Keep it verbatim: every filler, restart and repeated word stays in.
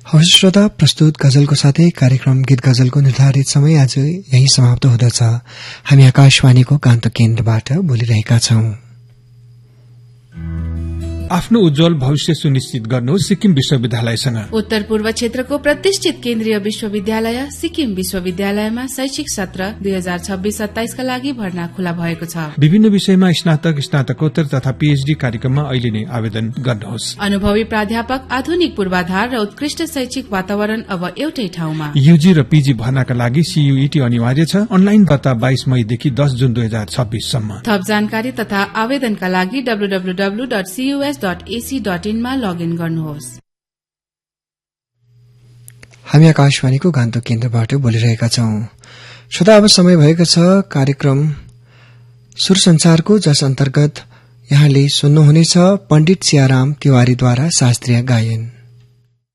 हवस् श्रोता, प्रस्तुत गजलको साथै कार्यक्रम गीत गजलको निर्धारित समय आज यही समाप्त हुँदछ। हामी आकाशवाणीको गान्तोक केन्द्रबाट बोलिरहेका छौं। आफ्नो उज्जवल भविष्य सुनिश्चित गर्नु सिक्किम विश्वविद्यालयसँग। उत्तर पूर्व क्षेत्रको प्रतिष्ठित केन्द्रीय विश्वविद्यालय सिक्किम विश्वविद्यालयमा शैक्षिक सत्र दुई हजार छब्बीस सत्ताइसका लागि भर्ना खुला भएको छ। विभिन्न विषयमा स्नातक, स्नातकोत्तर तथा पीएचडी कार्यक्रममा अहिले नै आवेदन गर्नुहोस्। अनुभवी प्राध्यापक, आधुनिक पूर्वाधार र उत्कृष्ट शैक्षिक वातावरण अब एउटै ठाउँमा। यूजी र पीजी भर्नाका लागि सीयूईटी अनिवार्य छ। अनलाइन दर्ता बाइस मईदेखि दस जुन दुई हजार छब्बीस सम्म। थप जानकारी तथा आवेदनका लागि W W W dot सीयूएस dot AC dot in मा लगइन गर्नुहोस्। हामी आकाशवाणीको गान्तोक केन्द्रबाट बोलिरहेका छौं। श्रोता, अब समय भएको छ कार्यक्रम सुर संसारको, जस अन्तर्गत यहाँले सुन्नुहुनेछ पण्डित सियाराम तिवारीद्वारा शास्त्रीय गायन।